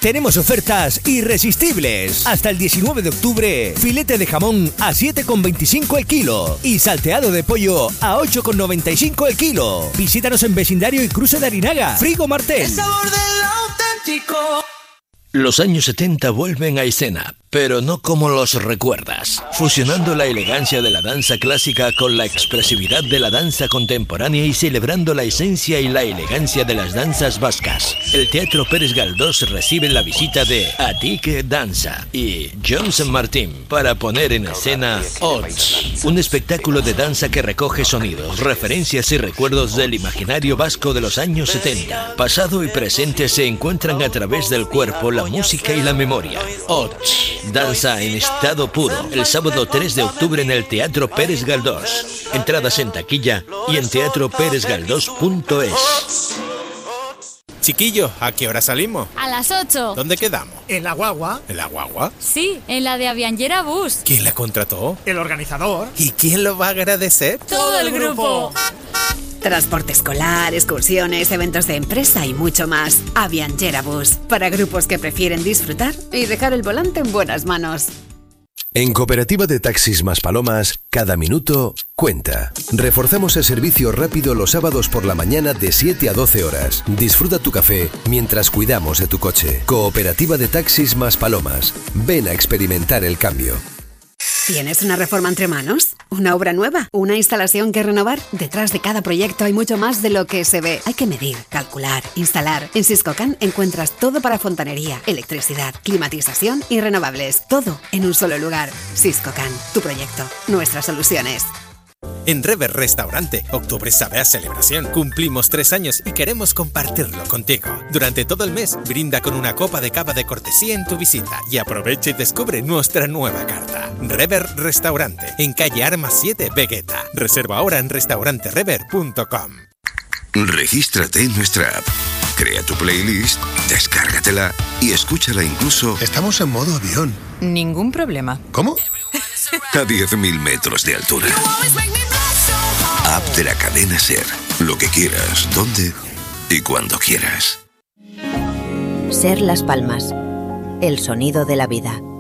tenemos ofertas irresistibles. Hasta el 19 de octubre, filete de jamón a 7,25 el kilo y salteado de pollo a 8,95 el kilo. Visítanos en Vecindario y Cruce de Arinaga. Frigo Martel. El sabor del auténtico. Los años 70 vuelven a escena, pero no como los recuerdas, fusionando la elegancia de la danza clásica con la expresividad de la danza contemporánea y celebrando la esencia y la elegancia de las danzas vascas. El Teatro Pérez Galdós recibe la visita de Atique Danza y Johnson Martín para poner en escena Odds, un espectáculo de danza que recoge sonidos, referencias y recuerdos del imaginario vasco de los años 70. Pasado y presente se encuentran a través del cuerpo, la música y la memoria. Odds, danza en estado puro, el sábado 3 de octubre en el Teatro Pérez Galdós. Entradas en taquilla y en teatropérezgaldós.es. Chiquillo, ¿a qué hora salimos? A las 8. ¿Dónde quedamos? ¿En la guagua? ¿En la guagua? Sí, en la de Avianjera Bus. ¿Quién la contrató? El organizador. ¿Y quién lo va a agradecer? Todo el grupo. Transporte escolar, excursiones, eventos de empresa y mucho más. Avianjera Bus, para grupos que prefieren disfrutar y dejar el volante en buenas manos. En Cooperativa de Taxis Maspalomas, cada minuto cuenta. Reforzamos el servicio rápido los sábados por la mañana de 7 a 12 horas. Disfruta tu café mientras cuidamos de tu coche. Cooperativa de Taxis Maspalomas. Ven a experimentar el cambio. ¿Tienes una reforma entre manos? ¿Una obra nueva? ¿Una instalación que renovar? Detrás de cada proyecto hay mucho más de lo que se ve. Hay que medir, calcular, instalar. En Siscocan encuentras todo para fontanería, electricidad, climatización y renovables. Todo en un solo lugar. Siscocan, tu proyecto, nuestras soluciones. En Rever Restaurante, octubre sabe a celebración. Cumplimos 3 años y queremos compartirlo contigo. Durante todo el mes, brinda con una copa de cava de cortesía en tu visita y aprovecha y descubre nuestra nueva carta. Rever Restaurante, en calle Armas 7, Vegeta. Reserva ahora en restauranterever.com. Regístrate en nuestra app. Crea tu playlist, descárgatela y escúchala incluso... Estamos en modo avión. Ningún problema. ¿Cómo? A 10.000 metros de altura. App de la cadena SER. Lo que quieras, donde y cuando quieras. SER Las Palmas. El sonido de la vida.